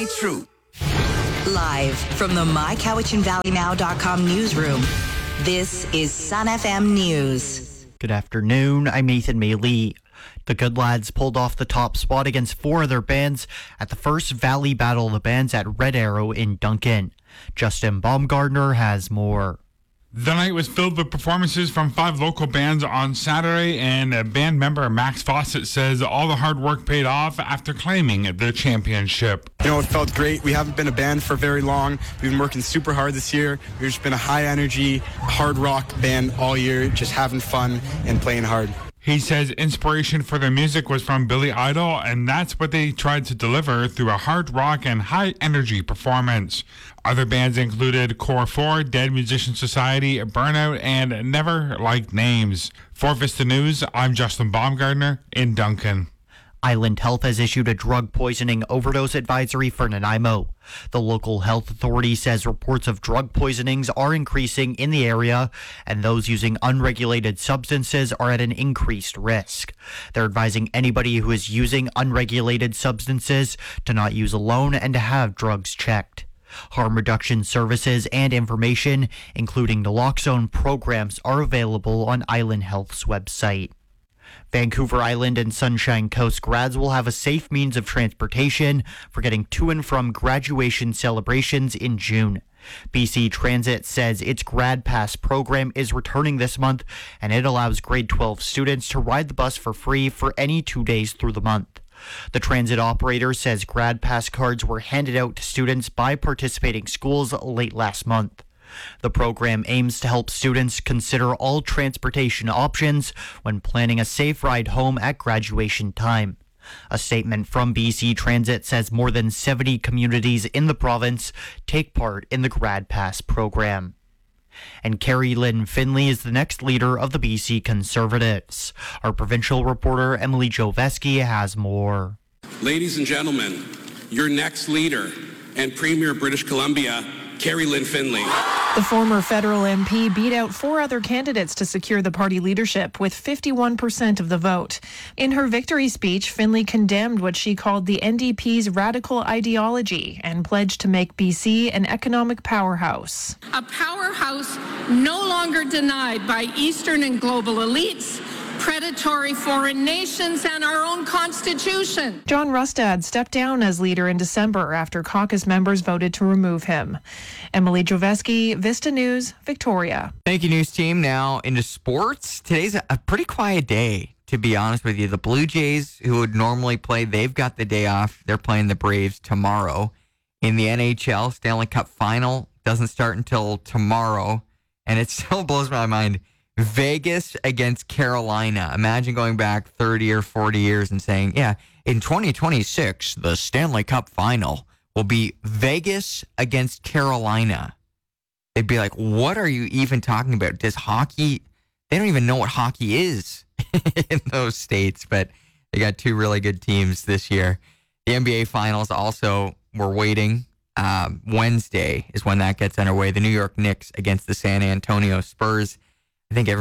stay true. Live from the MyCowichanValleyNow.com newsroom, this is Sun FM News. Good afternoon, I'm Nathan Maylee. The Good Lads pulled off the top spot against four other bands at the first Valley Battle of the Bands at Red Arrow in Duncan. Justin Baumgartner has more. The night was filled with performances from 5 local bands on Saturday, and band member Max Fawcett says all the hard work paid off after claiming the championship. It felt great. We haven't been a band for very long. We've been working super hard this year. We've just been a high energy, hard rock band all year, just having fun and playing hard. He says inspiration for their music was from Billy Idol, and that's what they tried to deliver through a hard rock and high energy performance. Other bands included Core 4, Dead Musician Society, Burnout, and Never Liked Names. For Vista News, I'm Justin Baumgartner in Duncan. Island Health has issued a drug poisoning overdose advisory for Nanaimo. The local health authority says reports of drug poisonings are increasing in the area, and those using unregulated substances are at an increased risk. They're advising anybody who is using unregulated substances to not use alone and to have drugs checked. Harm reduction services and information, including naloxone programs, are available on Island Health's website. Vancouver Island and Sunshine Coast grads will have a safe means of transportation for getting to and from graduation celebrations in June. BC Transit says its Grad Pass program is returning this month, and it allows grade 12 students to ride the bus for free for any 2 days through the month. The transit operator says Grad Pass cards were handed out to students by participating schools late last month. The program aims to help students consider all transportation options when planning a safe ride home at graduation time. A statement from BC Transit says more than 70 communities in the province take part in the Grad Pass program. And Carrie Lynn Finley is the next leader of the BC Conservatives. Our provincial reporter Emily Joveski has more. Ladies and gentlemen, your next leader and Premier of British Columbia, Carrie Lynn Finley. The former federal MP beat out 4 other candidates to secure the party leadership with 51% of the vote. In her victory speech, Finley condemned what she called the NDP's radical ideology and pledged to make BC an economic powerhouse. A powerhouse no longer denied by Eastern and global elites, predatory foreign nations, and our own constitution. John Rustad stepped down as leader in December after caucus members voted to remove him. Emily Joveski, Vista News, Victoria. Thank you, news team. Now into sports. Today's a pretty quiet day, to be honest with you. The Blue Jays, who would normally play, they've got the day off. They're playing the Braves tomorrow. In the NHL, Stanley Cup Final doesn't start until tomorrow, and it still blows my mind. Vegas against Carolina. Imagine going back 30 or 40 years and saying, yeah, in 2026, the Stanley Cup Final will be Vegas against Carolina. They'd be like, what are you even talking about? Does hockey, they don't even know what hockey is in those states, but they got 2 really good teams this year. The NBA Finals also, we're waiting. Wednesday is when that gets underway. The New York Knicks against the San Antonio Spurs. I think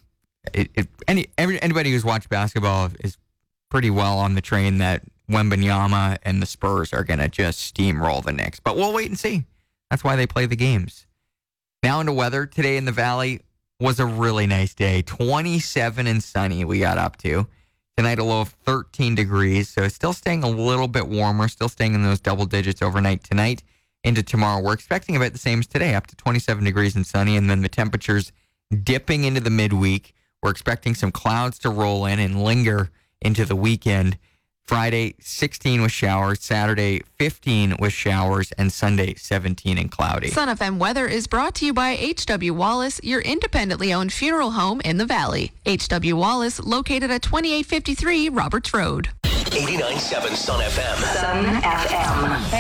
anybody who's watched basketball is pretty well on the train that Wembanyama and the Spurs are going to just steamroll the Knicks. But we'll wait and see. That's why they play the games. Now into weather. Today in the Valley was a really nice day. 27 and sunny we got up to. Tonight a low of 13 degrees. So it's still staying a little bit warmer. Still staying in those double digits overnight tonight. Into tomorrow, we're expecting about the same as today. Up to 27 degrees and sunny. And then the temperatures dipping into the midweek. We're expecting some clouds to roll in and linger into the weekend. Friday, 16 with showers. Saturday, 15 with showers. And Sunday, 17 and cloudy. Sun FM weather is brought to you by H.W. Wallace, your independently owned funeral home in the Valley. H.W. Wallace, located at 2853 Roberts Road. 89.7 Sun FM. Sun FM.